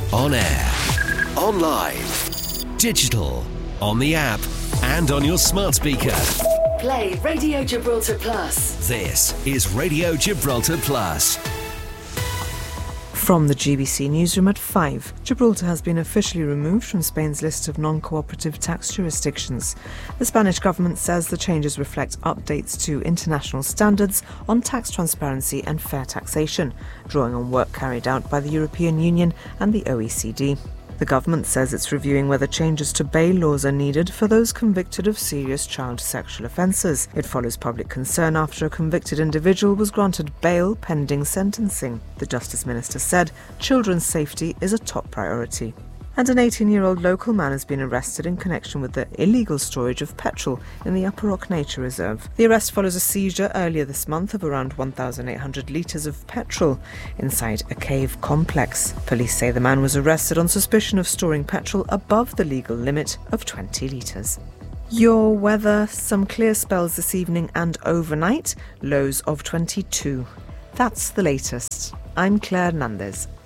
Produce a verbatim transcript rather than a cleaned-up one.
On air, online, digital, on the app, and on your smart speaker. Play Radio Gibraltar Plus. This is Radio Gibraltar Plus. From the G B C newsroom at five, Gibraltar has been officially removed from Spain's list of non-cooperative tax jurisdictions. The Spanish government says the changes reflect updates to international standards on tax transparency and fair taxation, drawing on work carried out by the European Union and the O E C D. The government says it's reviewing whether changes to bail laws are needed for those convicted of serious child sexual offences. It follows public concern after a convicted individual was granted bail pending sentencing. The Justice Minister said children's safety is a top priority. And an eighteen-year-old local man has been arrested in connection with the illegal storage of petrol in the Upper Rock Nature Reserve. The arrest follows a seizure earlier this month of around one thousand eight hundred litres of petrol inside a cave complex. Police say the man was arrested on suspicion of storing petrol above the legal limit of twenty litres. Your weather, some clear spells this evening and overnight, lows of twenty-two. That's the latest. I'm Claire Nandez.